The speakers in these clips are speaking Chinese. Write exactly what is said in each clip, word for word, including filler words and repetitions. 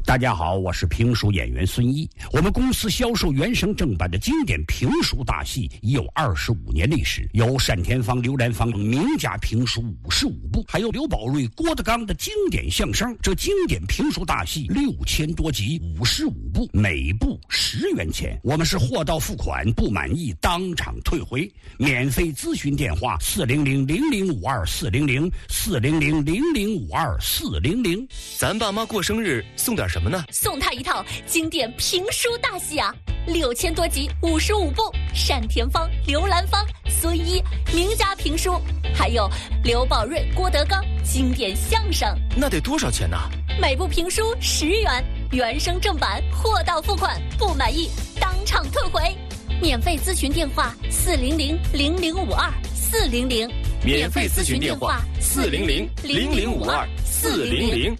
大家好，我是评书演员孙一。我们公司销售原声正版的经典评书大戏已有二十五年历史，有单田芳、刘兰芳名家评书五十五部，还有刘宝瑞、郭德纲的经典相声。这经典评书大戏六千多集，五十五部，每部十元钱。我们是货到付款，不满意当场退回。免费咨询电话：四零零零零五二四零零四零零零零五二四零零。 咱爸妈过生日送点什么呢？ 送他一套经典评书大戏啊，六千多集，五十五部，单田芳、刘兰芳、孙一名家评书，还有刘宝瑞、郭德纲经典相声。 那得多少钱呢？ 每部评书十元，原声正版，货到付款，不满意当场退回。免费咨询电话：四零零零零五二四零零。 免费咨询电话：四零零零零五二四零零。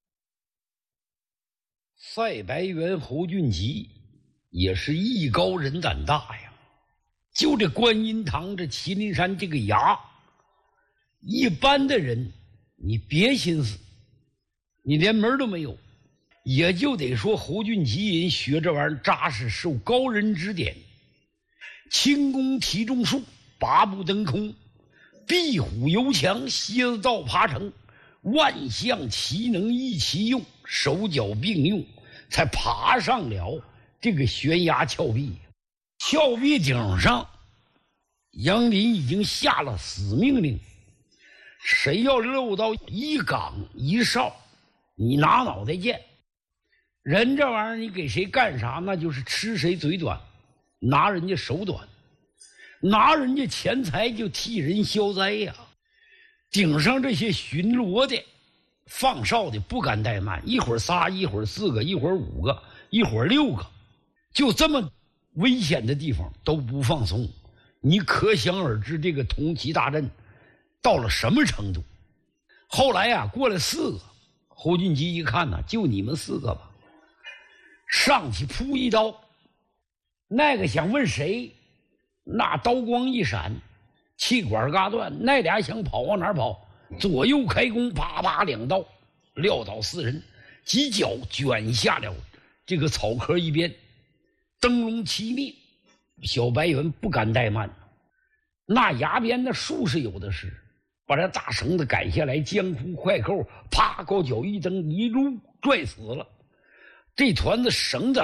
赛白猿侯俊吉也是艺高人胆大呀，就这观音堂这麒麟山这个崖，一般的人你别心思，你连门都没有，也就得说侯俊吉人学这玩意儿扎实，受高人指点，轻功体重术，八步登空，壁虎游墙，蝎子倒爬成，万象齐能一齐用，手脚并用，才爬上了这个悬崖峭壁。峭壁顶上，杨林已经下了死命令，谁要漏到一岗一哨，你拿脑袋见。人这玩意儿你给谁干啥，那就是吃谁嘴短，拿人家手短，拿人家钱财就替人消灾呀。顶上这些巡逻的放哨的不敢怠慢，一会儿仨，一会儿四个，一会儿五个，一会儿六个，就这么危险的地方都不放松。你可想而知这个铜旗大阵到了什么程度。后来啊，过来四个，侯俊吉一看呢、啊，就你们四个吧，上去扑一刀，那个想问谁，那刀光一闪，气管嘎断，那俩想跑往哪儿跑，左右开弓，啪啪两刀，撂倒四人，几脚卷下了这个草棵一边，灯笼齐灭。小白猿不敢怠慢，那崖边的树是有的是，把这大绳子赶下来，江湖快扣，啪高脚一蹬，一撸拽死了。这团子绳子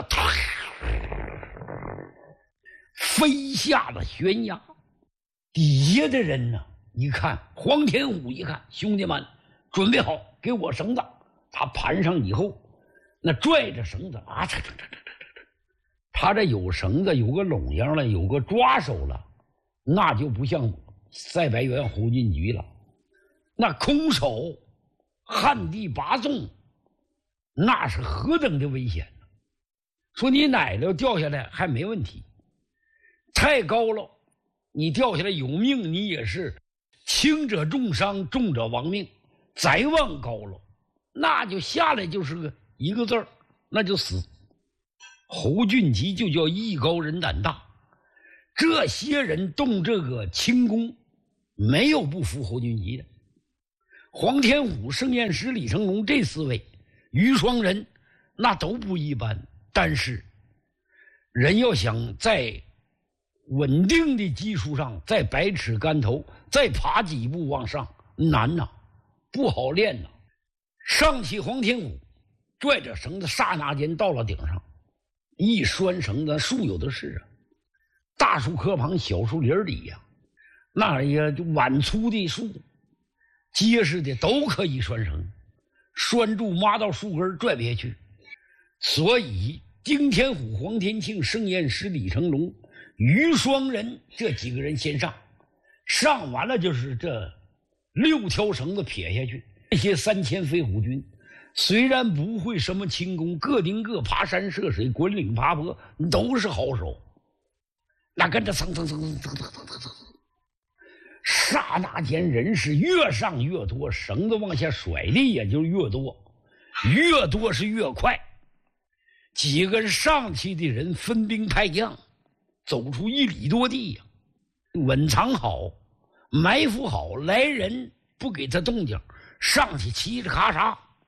飞下了悬崖，底下的人呢一看，黄天虎一看，兄弟们准备好，给我绳子。他盘上以后，那拽着绳子啊，嚓嚓嚓嚓嚓嚓，他这有绳子，有个拢样了，有个抓手了，那就不像赛白猿侯俊吉了。那空手旱地拔纵，那是何等的危险呢？说你奶酪掉下来还没问题，太高了，你掉下来有命，你也是轻者重伤，重者亡命。再往高了，那就下来就是个一个字儿，那就死。侯俊吉就叫艺高人胆大，这些人动这个轻功，没有不服侯俊吉的。黄天虎、盛彦师、李成龙这四位余双人那都不一般，但是人要想在稳定的基础上再百尺竿头，再爬几步往上，难呐、啊，不好练呐、啊。上起黄天虎，拽着绳子，刹那间到了顶上，一拴绳子，树有的是啊，大树棵旁，小树林里呀、啊，那也就碗粗的树，结实的都可以拴绳，拴住抹到树根拽不下去。所以丁天虎、黄天庆、盛彦师、李成龙、余双人这几个人先上，上完了就是这六条绳子撇下去。这些三千飞虎军虽然不会什么轻功，各顶各爬山涉水，滚岭爬坡都是好手，那跟着蹭蹭蹭蹭蹭蹭蹭蹭，刹那间人是越上越多，绳子往下甩的也就越多，越多是越快。几个上去的人分兵派将，走出一里多地呀、啊，稳藏好，埋伏好，来人不给他动静，上去嘁哩咔嚓，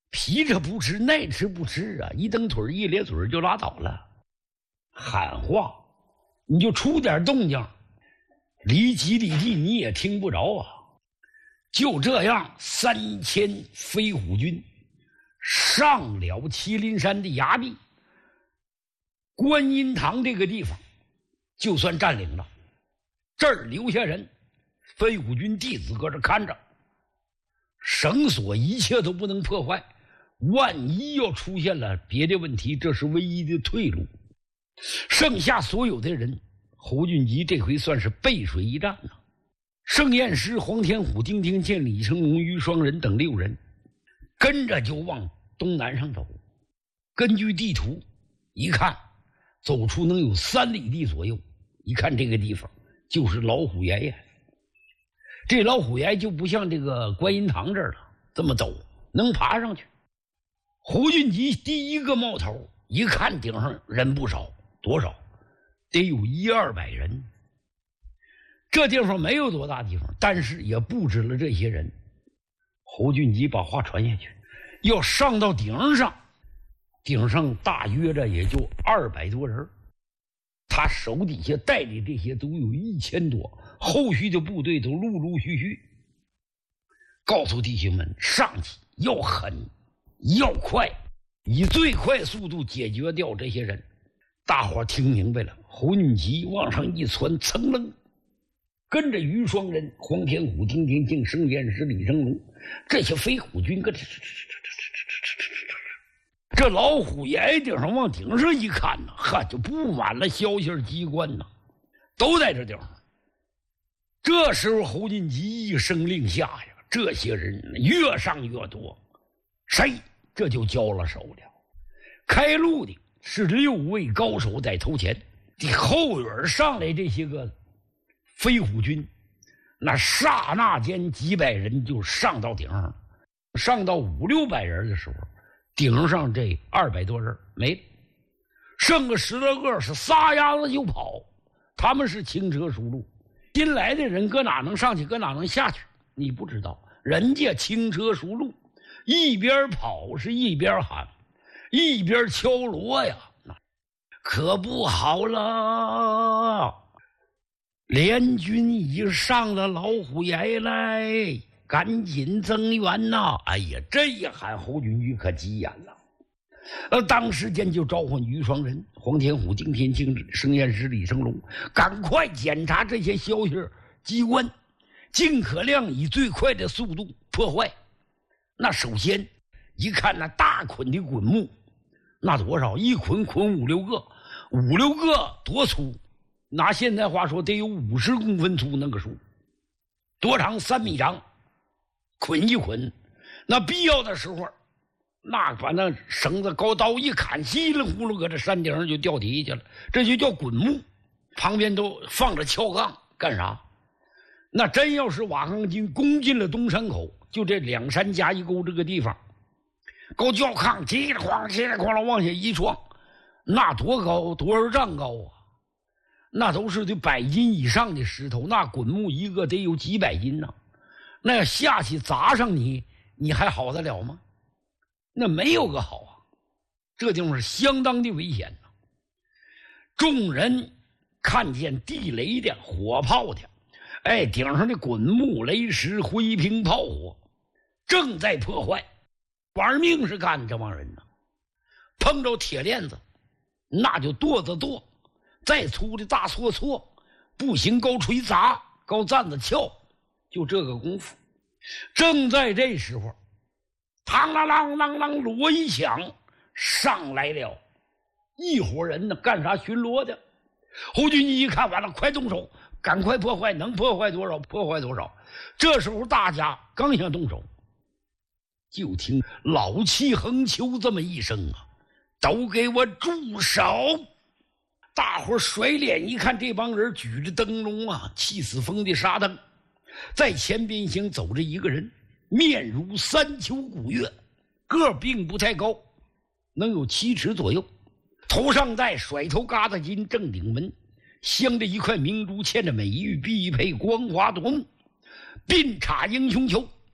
皮着不吃，耐吃不吃啊！一蹬腿一咧嘴就拉倒了。喊话，你就出点动静，离几里地你也听不着啊！就这样，三千飞虎军上了麒麟山的崖壁，观音堂这个地方就算占领了。这儿留下人，飞虎军弟子搁这看着，绳索一切都不能破坏。万一要出现了别的问题，这是唯一的退路。剩下所有的人，侯俊吉这回算是背水一战了。盛彦师、黄天虎、丁天健、李成龙、于双人等六人跟着就往东南上走。根据地图一看，走出能有三里地左右，一看这个地方就是老虎岩呀。这老虎岩就不像这个观音堂这儿了，这么陡能爬上去。胡俊吉第一个冒头，一看顶上人不少，多少得有一二百人。这地方没有多大地方，但是也布置了这些人。侯俊吉把话传下去，要上到顶上，顶上大约着也就二百多人，他手底下带的这些都有一千多，后续的部队都陆陆续续。告诉弟兄们，上去要狠要快，以最快速度解决掉这些人。大伙听明白了，侯俊吉往上一窜，噌楞跟着于双人、黄天虎、丁天庆、盛彦师、李成龙这些飞虎军，跟着这老虎岩顶上往顶上一看呢，哈，就布满了消息机关呢，都在这地方。这时候侯俊吉一声令下呀，这些人越上越多，谁这就交了手了。开路的是六位高手在头前，的后院上来这些个飞虎军，那刹那间几百人就上到顶上，上到五六百人的时候，顶上这二百多人没了，剩个十来个是撒丫子就跑。他们是轻车熟路，新来的人搁哪能上去，搁哪能下去，你不知道。人家轻车熟路，一边跑是一边喊，一边敲锣呀，可不好了！联军已上了老虎岩来，赶紧增援呐！哎呀，这一喊侯俊吉可急眼了，呃，当时间就召唤于双人、黄天虎、丁天庆、盛彦师、李成龙，赶快检查这些消息机关，尽可量以最快的速度破坏。那首先一看那大捆的滚木，那多少？一捆捆五六个，五六个多粗？拿现在话说，得有五十公分粗那个数，多长？三米长，捆一捆。那必要的时候，那把那绳子高刀一砍，稀里呼噜搁这山顶上就掉底下去了，这就叫滚木。旁边都放着撬杠，干啥？那真要是瓦岗军攻进了东山口，就这两山夹一沟这个地方，高轿炕叽里哐叽里哐啷往下一撞，那多高？多少丈高啊？那都是得百斤以上的石头，那滚木一个得有几百斤呢、啊。那要下去砸上你，你还好得了吗？那没有个好啊！这地方是相当的危险呐、啊。众人看见地雷的、火炮的，哎，顶上的滚木、雷石、灰瓶、炮火，正在破坏，玩命是干这帮人呢、啊。碰着铁链子，那就剁子剁。再粗的大锉锉，不行高锤砸，高钻子撬，就这个功夫。正在这时候，嘡啷啷啷啷，锣一响，上来了一伙人呢，干啥？巡逻的。侯俊吉一看完了，快动手，赶快破坏，能破坏多少破坏多少。这时候大家刚想动手，就听老气横秋这么一声啊，都给我住手！大伙甩脸一看，这帮人举着灯笼啊，气死风的沙灯，在前边行走着一个人，面如三秋古月，个并不太高，能有七尺左右，头上戴甩头疙瘩金正顶门，镶着一块明珠，嵌着美玉，必配光华夺目，鬓插英雄球，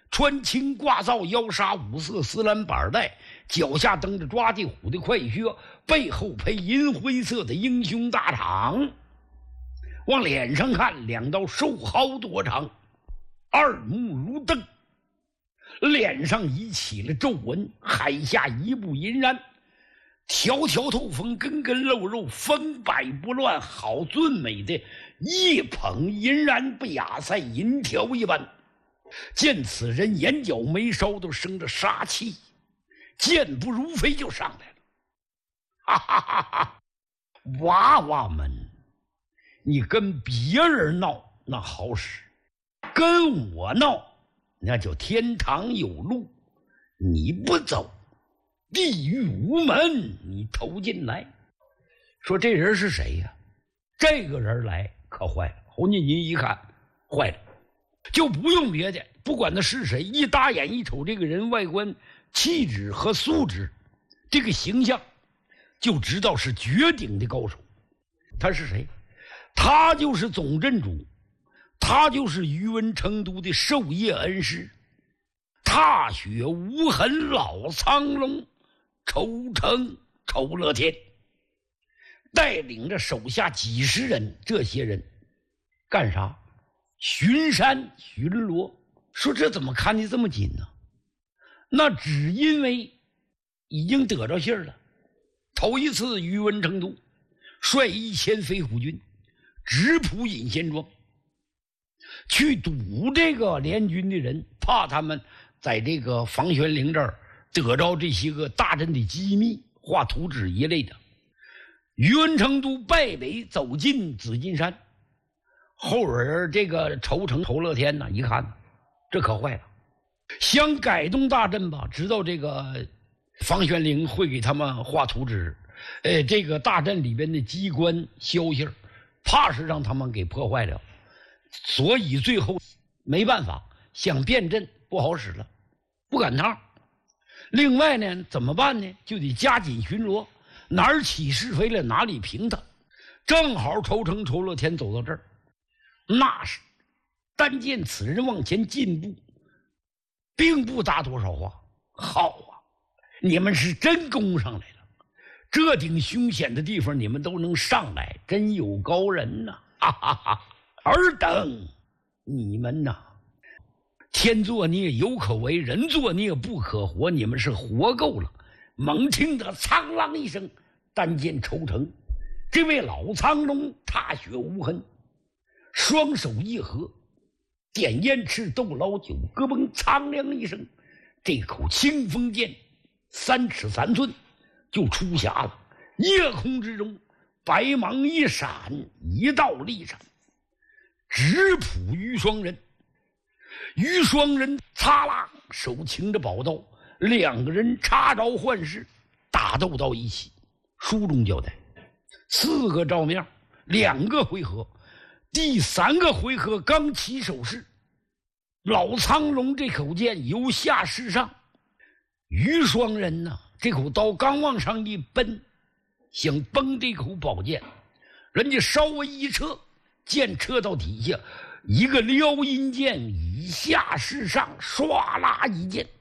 穿青挂皂，腰纱五色丝蓝板带，脚下蹬着抓地虎的快靴，背后配银灰色的英雄大氅。往脸上看，两道瘦蒿多长，二目如灯，脸上已起了皱纹，海下一步银然，条条透风，根根露肉，风摆不乱，好俊美的一捧银然不亚赛银条一般。见此人，眼角眉梢都生着杀气，健步如飞就上来了。哈哈哈哈！娃娃们，你跟别人闹那好使，跟我闹那叫天堂有路你不走，地狱无门你投进来。说这人是谁呀？这个人来可坏了。侯念金一看坏了，就不用别的，不管他是谁，一打眼一瞅这个人外观气质和素质，这个形象，就知道是绝顶的高手。他是谁？他就是总镇主，他就是宇文成都的授业恩师，踏雪无痕老苍龙仇城仇乐天，带领着手下几十人，这些人干啥？巡山巡逻。说这怎么看得这么紧呢？那只因为已经得着信儿了。头一次宇文成都率一千飞虎军直扑隐仙庄，去堵这个联军的人，怕他们在这个房玄龄这儿得着这些个大阵的机密、画图纸一类的。宇文成都败北走进紫金山，后边这个仇城仇乐天呢，一看这可坏了，想改动大阵吧，知道这个房玄龄会给他们画图纸，呃，这个大阵里边的机关消息，怕是让他们给破坏了，所以最后没办法，想变阵不好使了，不赶趟。另外呢，怎么办呢？就得加紧巡逻，哪儿起是非了，哪里平他。正好仇城仇乐天走到这儿，那是但见此人往前进步，并不搭多少话。好啊，你们是真攻上来了，这顶凶险的地方你们都能上来，真有高人呐！哈哈哈！尔等你们呐，天作孽犹可为，人作孽不可活，你们是活够了。猛听得苍啷一声，但见仇城这位老苍龙踏雪无痕，双手一合，点烟吃豆捞酒，咯嘣苍凉一声，这口清风剑三尺三寸就出匣了。夜空之中白芒一闪，一道利闪直扑于双人。于双人擦啦手擎着宝刀，两个人插招换式，打斗到一起。书中交代，四个照面，两个回合，第三个回合刚起手势，老苍龙这口剑由下至上，于双人呢，这口刀刚往上一奔，想崩这口宝剑，人家稍微一撤，剑撤到底下，一个撩阴剑以下至上唰啦一剑